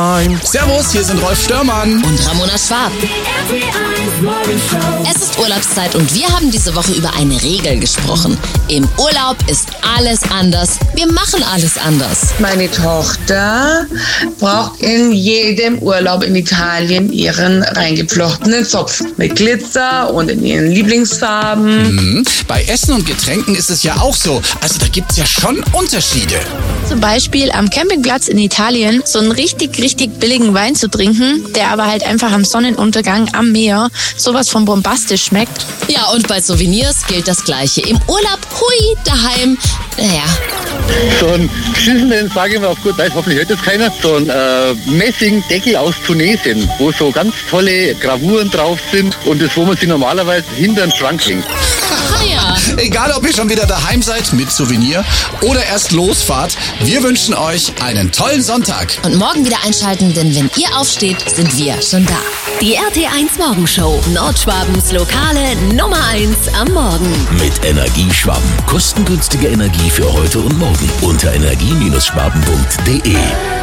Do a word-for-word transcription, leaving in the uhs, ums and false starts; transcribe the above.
Servus, hier sind Rolf Störmann und Ramona Schwab. Es ist Urlaubszeit und wir haben diese Woche über eine Regel gesprochen. Im Urlaub ist alles anders. Wir machen alles anders. Meine Tochter braucht in jedem Urlaub in Italien ihren reingeflochtenen Zopf mit Glitzer und in ihren Lieblingsfarben. Mhm. Bei Essen und Getränken ist es ja auch so. Also da gibt es ja schon Unterschiede. Zum Beispiel am Campingplatz in Italien so einen richtig, richtig billigen Wein zu trinken, der aber halt einfach am Sonnenuntergang am Meer sowas von bombastisch schmeckt. Ja, und bei Souvenirs gilt das Gleiche. Im Urlaub, hui, daheim, naja. So ein geschissenen, sage ich mal auf gut Deutsch, hoffentlich hört das keiner, so ein äh, Messingdeckel aus Tunesien, wo so ganz tolle Gravuren drauf sind und das, wo man sie normalerweise hinter den Schrank hängt. Ah ja. Egal, ob ihr schon wieder daheim seid mit Souvenir oder erst losfahrt, wir wünschen euch einen tollen Sonntag. Und morgen wieder einschalten, denn wenn ihr aufsteht, sind wir schon da. Die R T eins Morgenshow, Nordschwabens lokale Nummer eins am Morgen. Mit Energieschwaben. Kostengünstige Energie für heute und morgen unter energie Bindestrich schwaben punkt de.